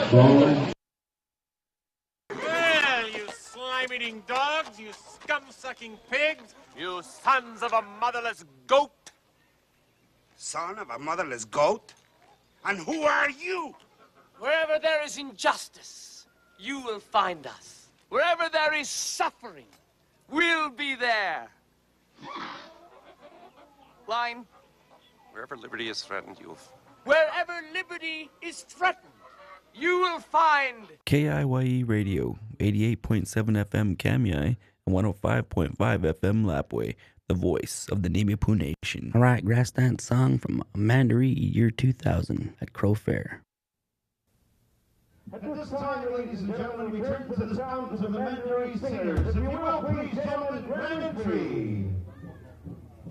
Well, you slime-eating dogs, you scum-sucking pigs, you sons of a motherless goat. Son of a motherless goat? And who are you? Wherever there is injustice, you will find us. Wherever there is suffering, we'll be there. Line. Wherever liberty is threatened, Wherever liberty is threatened, you will find KIYE Radio, 88.7 FM Kamiai, and 105.5 FM Lapway, the voice of the Nimiipuu Nation. All right, grass dance song from Mandaree, year 2000 at Crow Fair. at this time, ladies and gentlemen, we turn to the sounds of the Mandaree Singers. If you will, please, gentlemen, Grand Entry.